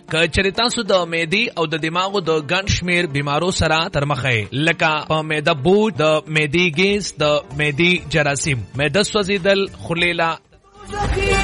که چېرې تاسو د معدې او د دماغو د ګڼ شمېر بیمارو سره تر مخه لکه په معده بوج، د معدې ګیس، د معدې جراثیم، معده سوځېدل، خولې